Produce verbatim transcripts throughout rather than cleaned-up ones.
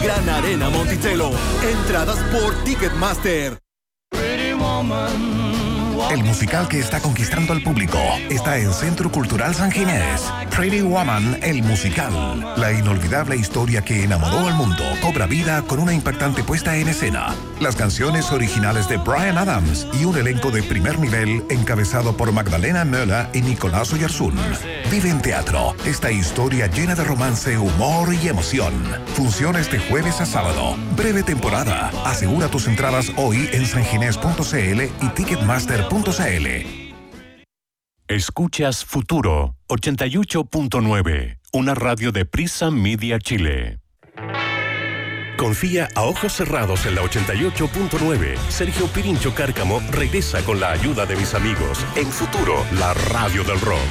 Gran Arena Monticello. Entradas por Ticketmaster. El musical que está conquistando al público está en Centro Cultural San Ginés. Pretty Woman, el musical. La inolvidable historia que enamoró al mundo cobra vida con una impactante puesta en escena. Las canciones originales de Bryan Adams y un elenco de primer nivel encabezado por Magdalena Möller y Nicolás Oyarzún. Vive en teatro esta historia llena de romance, humor y emoción. Funciones de jueves a sábado. Breve temporada. Asegura tus entradas hoy en sanginés punto c l y ticketmaster punto c l. Escuchas Futuro ochenta y ocho punto nueve, una radio de Prisa Media Chile. Confía a ojos cerrados en la ochenta y ocho punto nueve. Sergio Pirincho Cárcamo regresa con la ayuda de mis amigos en Futuro, la radio del rock.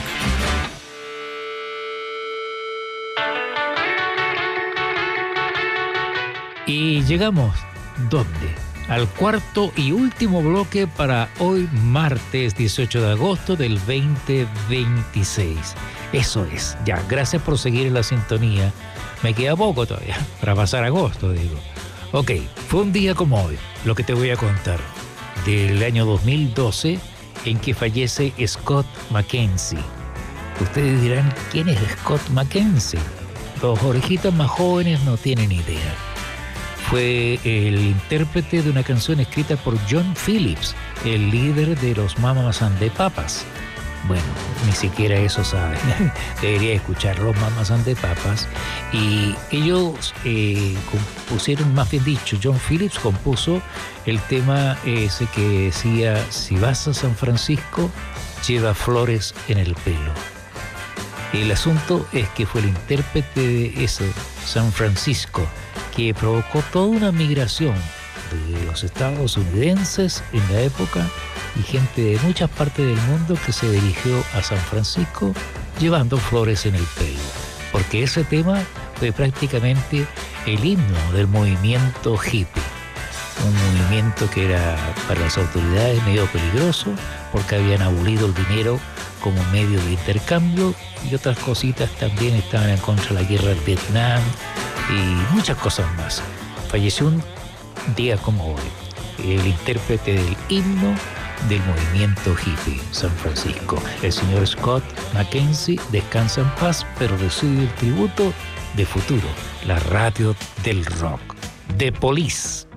Y llegamos, ¿dónde? Al cuarto y último bloque para hoy, martes dieciocho de agosto del veinte veintiséis. Eso es, ya, gracias por seguir en la sintonía. Me queda poco todavía para pasar agosto, digo. Ok, fue un día como hoy, lo que te voy a contar, del año dos mil doce, en que fallece Scott McKenzie. Ustedes dirán, ¿quién es Scott McKenzie? Los orejitas más jóvenes no tienen idea. Fue el intérprete de una canción escrita por John Phillips, el líder de los Mamas and the Papas. Bueno, ni siquiera eso saben. Debería escuchar los Mamas and the Papas. Y ellos eh, compusieron, más bien dicho, John Phillips compuso el tema ese que decía: si vas a San Francisco, lleva flores en el pelo. El asunto es que fue el intérprete de eso, San Francisco, que provocó toda una migración de los estadounidenses en la época y gente de muchas partes del mundo que se dirigió a San Francisco llevando flores en el pelo, porque ese tema fue prácticamente el himno del movimiento hippie, un movimiento que era para las autoridades medio peligroso porque habían abolido el dinero como medio de intercambio y otras cositas. También estaban en contra de la guerra de Vietnam y muchas cosas más. Falleció un día como hoy el intérprete del himno del movimiento hippie, San Francisco. El señor Scott McKenzie descansa en paz, pero recibe el tributo de Futuro, la radio del rock. The Police.